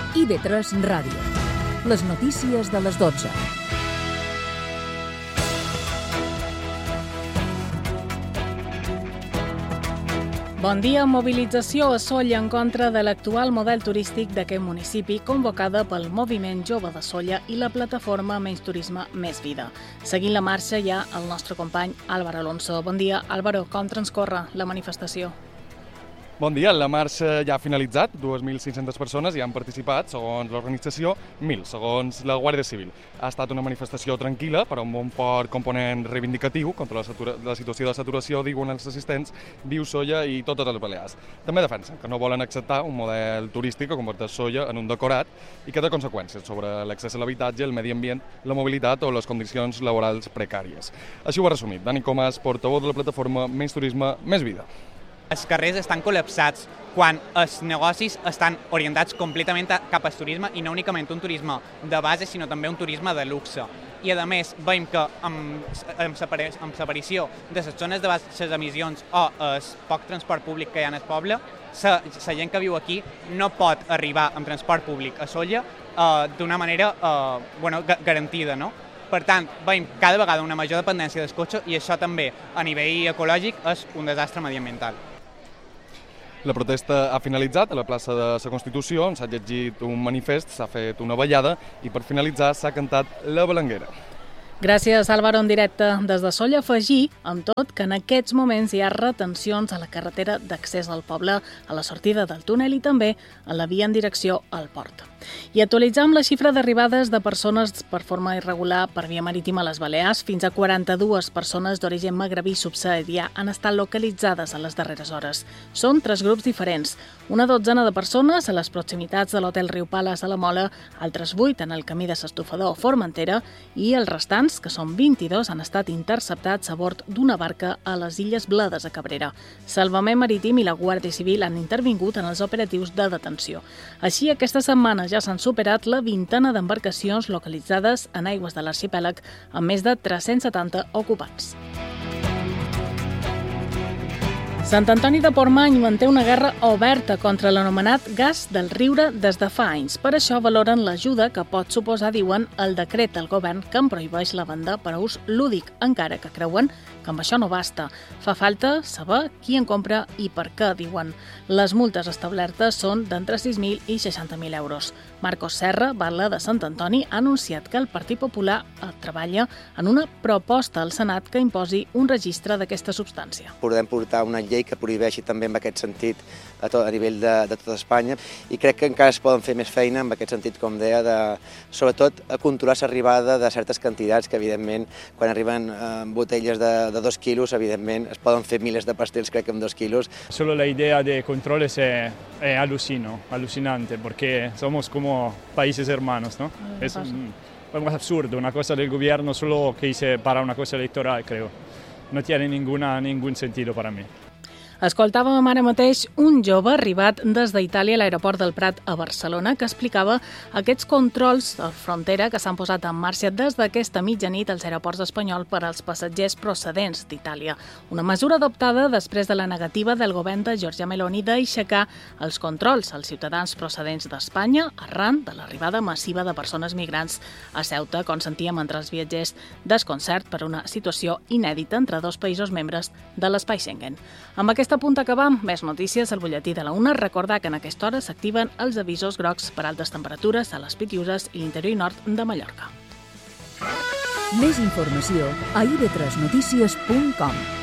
IB3 Ràdio. Les notícies de les 12. Bon dia. Mobilització a Sóller en contra de l'actual model turístic d'aquest municipi, convocada pel Moviment Jove de Sóller i la plataforma Menys Turisme, Més Vida. Seguint la marxa hi ha el nostre company Álvaro Alonso. Bon dia, Álvaro. Com transcorre la manifestació? Bon dia, la marxa ja ha finalitzat, 2.500 persones hi han participat, segons l'organització, 1.000, segons la Guàrdia Civil. Ha estat una manifestació tranquil·la, però amb un fort component reivindicatiu contra la situació de saturació, diuen els assistents, viu Sóller i totes les Balears. També defensen que no volen acceptar un model turístic que converteix Sóller en un decorat i que té conseqüències sobre l'accés a l'habitatge, el medi ambient, la mobilitat o les condicions laborals precàries. Així ho ha resumit Dani Comas, portaveu de la plataforma Menys Turisme, Més Vida. Els carrers estan col·lapsats quan els negocis estan orientats completament cap al turisme i no únicament un turisme de base, sinó també un turisme de luxe. I a més veiem que amb l'aparició de les zones de baixes emissions o el poc transport públic que hi ha en el poble, la gent que viu aquí no pot arribar amb transport públic a Sóller d'una manera garantida, no? Per tant, veiem cada vegada una major dependència del cotxe i això també, a nivell ecològic, és un desastre mediambiental. La protesta ha finalitzat a la plaça de la Constitució, on s'ha llegit un manifest, s'ha fet una ballada i per finalitzar s'ha cantat la Belenguera. Gràcies, Álvaro, en directe des de Sóller. Afegir, amb tot, que en aquests moments hi ha retencions a la carretera d'accés al poble, a la sortida del túnel i també a la via en direcció al port. I actualitzam la xifra d'arribades de persones per forma irregular per via marítima a les Balears. Fins a 42 persones d'origen magrebí subsaharià han estat localitzades a les darreres hores. Són 3 grups diferents. Una dotzena de persones a les proximitats de l'hotel Riu Pales a la Mola, altres 8 en el camí de s'Estofador a Formentera i els restants, que són 22, han estat interceptats a bord d'una barca a les Illes Bledes a Cabrera. Salvament Marítim i la Guàrdia Civil han intervingut en els operatius de detenció. Així, aquesta setmana ja s'han superat la vintena d'embarcacions localitzades en aigües de l'arxipèlag amb més de 370 ocupants. Sant Antoni de Portmany manté una guerra oberta contra l'anomenat gas del riure des de fa anys. Per això valoren l'ajuda que pot suposar, diuen, el decret del govern que en prohibeix la venda per a ús lúdic, encara que creuen que amb això no basta. Fa falta saber qui en compra i per què, diuen. Les multes establertes són d'entre 6.000 i 60.000 euros. Marcos Serra, batlle de Sant Antoni, ha anunciat que el Partit Popular treballa en una proposta al Senat que imposi un registre d'aquesta substància. Podem portar una llei que prohibeixi també en aquest sentit a nivell de tota Espanya i crec que encara es poden fer més feina en aquest sentit, com deia, sobretot a controlar l'arribada de certes quantitats que, evidentment, quan arriben botelles de 2 quilos, evidentment, es poden fer milers de pastels, crec que amb 2 quilos. Solo la idea de controles es alucinante, porque somos como países hermanos, ¿no? Es algo absurdo, una cosa del gobierno solo que hice para una cosa electoral, creo. No tiene ningún sentido para mí. Escoltàvem ara mateix un jove arribat des d'Itàlia a l'aeroport del Prat a Barcelona que explicava aquests controls de frontera que s'han posat en marxa des d'aquesta mitjanit als aeroports espanyols per als passatgers procedents d'Itàlia. Una mesura adoptada després de la negativa del govern de Giorgia Meloni d'aixecar els controls als ciutadans procedents d'Espanya arran de l'arribada massiva de persones migrants a Ceuta, com sentíem entre els viatgers, desconcert per una situació inèdita entre 2 països membres de l'espai Schengen. Amb aquesta punt acabam. Més notícies al butlletí de la 1. Recordar que en aquesta hora s'activen els avisos grocs per altes temperatures a les Pitiüses i l'interior nord de Mallorca. Més informació a ib3notícies.com.